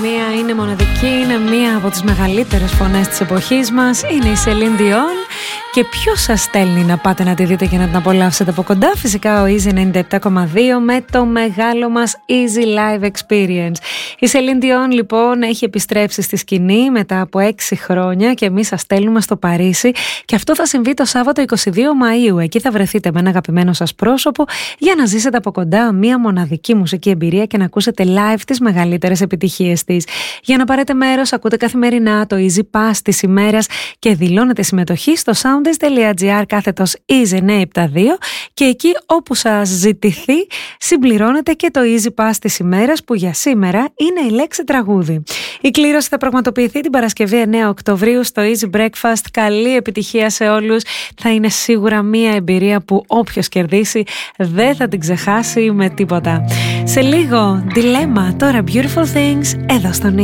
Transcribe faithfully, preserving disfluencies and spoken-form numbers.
Μία είναι μοναδική, είναι μία από τις μεγαλύτερες φωνές της εποχής μας. Είναι η Celine Dion. Και ποιος σας στέλνει να πάτε να τη δείτε και να την απολαύσετε από κοντά? Φυσικά ο Easy ενενήντα επτά κόμμα δύο με το μεγάλο μας Easy Live Experience. Η Celine Dion λοιπόν έχει επιστρέψει στη σκηνή μετά από έξι χρόνια και εμείς σας στέλνουμε στο Παρίσι, και αυτό θα συμβεί το Σάββατο εικοστή δεύτερη Μαΐου. Εκεί θα βρεθείτε με ένα αγαπημένο σας πρόσωπο για να ζήσετε από κοντά μια μοναδική μουσική εμπειρία και να ακούσετε live τις μεγαλύτερες επιτυχίες της. Για να πάρετε μέρος, ακούτε καθημερινά το Easy Pass της ημέρας και δηλώνετε συμμετοχή στο soundist.gr κάθετος Easy εννιακόσια εβδομήντα δύο, και εκεί όπου σας ζητηθεί συμπληρώνετε και το Easy Pass της ημέρας, που για σήμερα είναι η λέξη τραγούδι. Η κλήρωση θα πραγματοποιηθεί την Παρασκευή εννέα Οκτωβρίου στο Easy Breakfast. Καλή επιτυχία σε όλους. Θα είναι σίγουρα μια εμπειρία που όποιος κερδίσει δεν θα την ξεχάσει με τίποτα. Σε λίγο Dilemma, τώρα Beautiful Things εδώ στον